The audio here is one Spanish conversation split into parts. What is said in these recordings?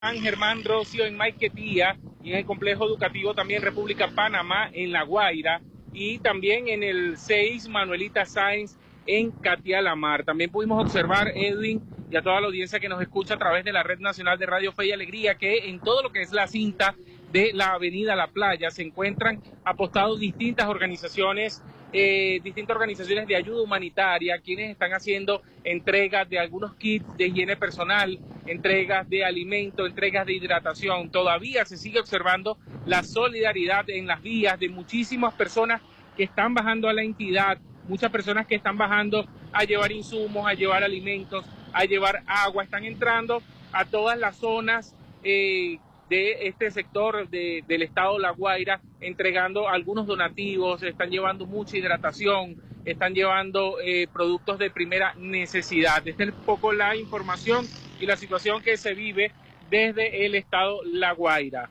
San Germán Rocio en Maiquetía y en el complejo educativo también República Panamá en La Guaira y también en el 6 Manuelita Sáenz en Catia La Mar. También pudimos observar, Edwin, y a toda la audiencia que nos escucha a través de la Red Nacional de Radio Fe y Alegría, que en todo lo que es la cinta de la avenida La Playa se encuentran apostados distintas organizaciones de ayuda humanitaria, quienes están haciendo entregas de algunos kits de higiene personal, entregas de alimento, entregas de hidratación. Todavía se sigue observando la solidaridad en las vías de muchísimas personas que están bajando a la entidad, muchas personas que están bajando a llevar insumos, a llevar alimentos, a llevar agua, están entrando a todas las zonas de este sector del estado La Guaira, entregando algunos donativos, están llevando mucha hidratación, están llevando productos de primera necesidad. Esta es un poco la información y la situación que se vive desde el estado La Guaira.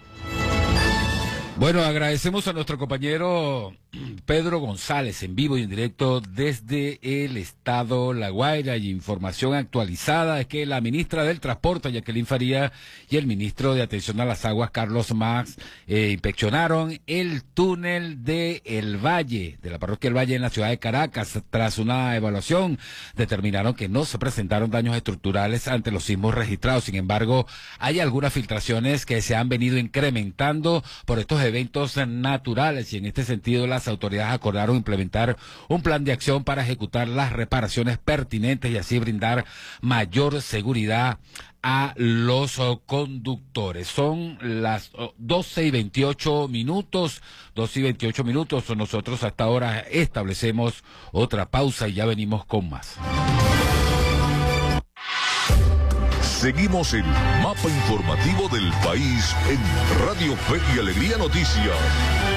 Bueno, agradecemos a nuestro compañero Pedro González en vivo y en directo desde el estado La Guaira, y información actualizada es que la ministra del Transporte, Jacqueline Faría, y el ministro de Atención a las Aguas, Carlos Max, inspeccionaron el túnel de El Valle, de la parroquia El Valle en la ciudad de Caracas. Tras una evaluación, determinaron que no se presentaron daños estructurales ante los sismos registrados. Sin embargo, hay algunas filtraciones que se han venido incrementando por estos eventos naturales, y en este sentido las autoridades acordaron implementar un plan de acción para ejecutar las reparaciones pertinentes y así brindar mayor seguridad a los conductores. Son las 12:28. Nosotros hasta ahora establecemos otra pausa y ya venimos con más. Seguimos el mapa informativo del país en Radio Fe y Alegría Noticias.